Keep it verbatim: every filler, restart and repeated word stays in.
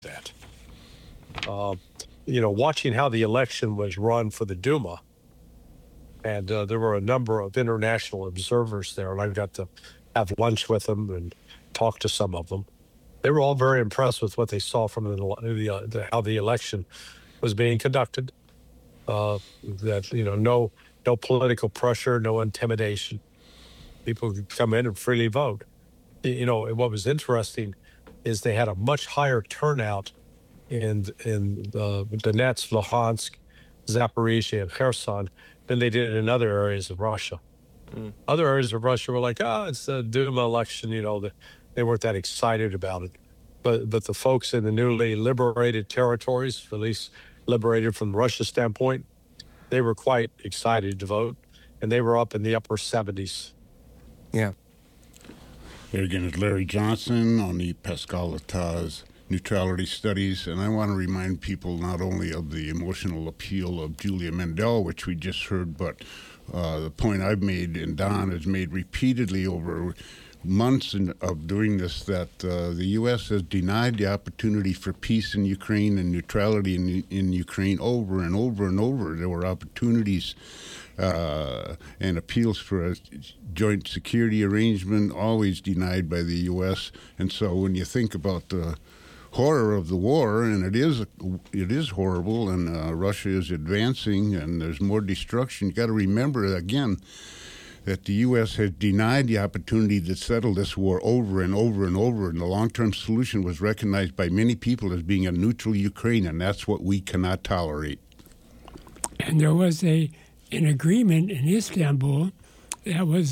that. Uh, you know, watching how the election was run for the Duma, and uh, there were a number of international observers there, and I got to have lunch with them and talk to some of them. They were all very impressed with what they saw from the, the, uh, the how the election was being conducted. Uh, that you know, no no political pressure, no intimidation. People could come in and freely vote. You know, and what was interesting is they had a much higher turnout in in uh, Donetsk, Luhansk, Zaporizhia, and Kherson than they did in other areas of Russia. Mm. Other areas of Russia were like, oh, it's the Duma election. You know, the, they weren't that excited about it. But but the folks in the newly liberated territories, at least liberated from Russia's standpoint, they were quite excited to vote, and they were up in the upper seventies. Yeah. Here again is Larry Johnson on the Pascal Lataz neutrality studies, and I want to remind people not only of the emotional appeal of Julia Mendel, which we just heard, but uh, the point I've made and Don has made repeatedly over months in, of doing this, that uh, the U S has denied the opportunity for peace in Ukraine and neutrality in, in Ukraine over and over and over. There were opportunities uh, and appeals for a joint security arrangement, always denied by the U S. And so when you think about the horror of the war, and it is it is horrible, and uh, Russia is advancing, and there's more destruction, you got to remember again that the U S has denied the opportunity to settle this war over and over and over, and the long-term solution was recognized by many people as being a neutral Ukraine, and that's what we cannot tolerate. And there was a an agreement in Istanbul that was